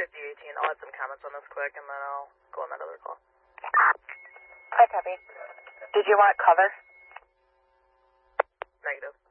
5G18. I'll add some comments on this quick, and then I'll go on that other call. I copy. Did you want cover? Negative.